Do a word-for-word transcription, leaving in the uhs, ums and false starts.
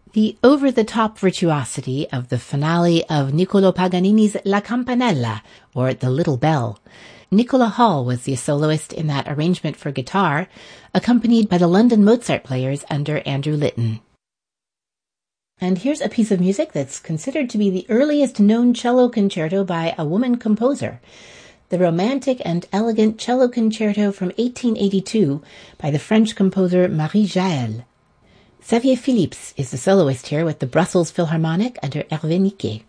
The over-the-top virtuosity of the finale of Niccolò Paganini's La Campanella, or The Little Bell. Nicola Hall was the soloist in that arrangement for guitar, accompanied by the London Mozart players under Andrew Litton. And here's a piece of music that's considered to be the earliest known cello concerto by a woman composer. The romantic and elegant cello concerto from eighteen eighty-two by the French composer Marie Jaël. Xavier Philips is the soloist here with the Brussels Philharmonic under Hervé Niquet.